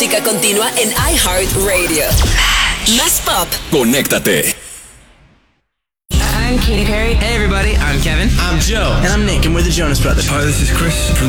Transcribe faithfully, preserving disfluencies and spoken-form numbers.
música continua en iHeartRadio. Más pop. Conéctate. I'm Katy Perry. Hey everybody, I'm Kevin. I'm Joe. And I'm Nick, and we're the Jonas Brothers. Hi, this is Chris from